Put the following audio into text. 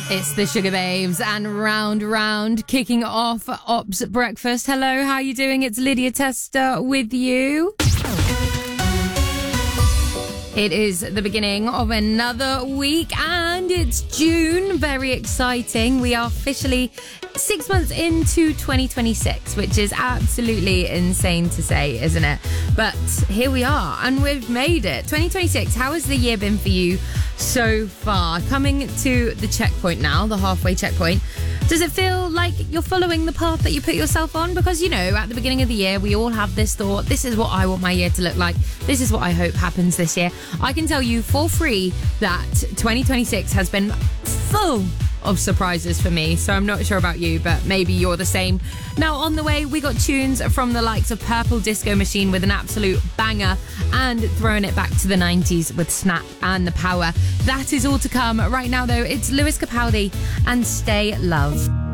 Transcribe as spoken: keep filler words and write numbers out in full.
It's the Sugar Babes and Round Round kicking off Ops Breakfast. Hello, how are you doing? It's Lydia Tester with you. It is the beginning of another week and it's June. Very exciting. We are officially six months into twenty twenty-six, which is absolutely insane to say, isn't it? But here we are and we've made it. twenty twenty-six, how has the year been for you so far? Coming to the checkpoint now, the halfway checkpoint. Does it feel like you're following the path that you put yourself on? Because, you know, at the beginning of the year, we all have this thought, this is what I want my year to look like. This is what I hope happens this year. I can tell you for free that twenty twenty-six has been full of surprises for me. So I'm not sure about you, but maybe you're the same. Now, on the way, we got tunes from the likes of Purple Disco Machine with an absolute banger and throwing it back to the nineties with Snap and The Power. That is all to come. Right now, though, it's Lewis Capaldi and Stay Love.